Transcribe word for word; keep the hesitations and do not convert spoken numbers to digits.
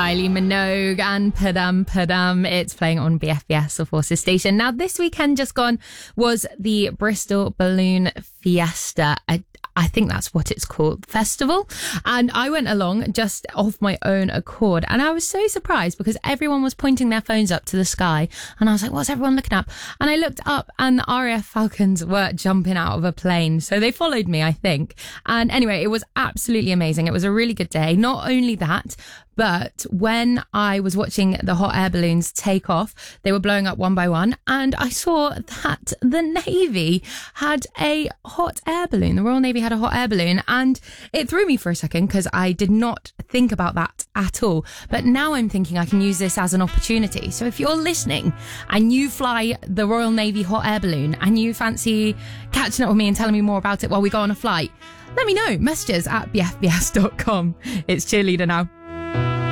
Kylie Minogue and Padam Padam. It's playing on B F B S, the Forces station. Now, this weekend just gone was the Bristol Balloon Fiesta. I, I think that's what it's called, festival. And I went along just off my own accord. And I was so surprised because everyone was pointing their phones up to the sky. And I was like, what's everyone looking up? And I looked up and the R A F Falcons were jumping out of a plane. So they followed me, I think. And anyway, it was absolutely amazing. It was a really good day. Not only that, but when I was watching the hot air balloons take off, they were blowing up one by one. And I saw that the Navy had a hot air balloon. The Royal Navy had a hot air balloon. And it threw me for a second because I did not think about that at all. But now I'm thinking I can use this as an opportunity. So if you're listening and you fly the Royal Navy hot air balloon and you fancy catching up with me and telling me more about it while we go on a flight, let me know. Messages at b f b s dot com. It's Cheerleader now.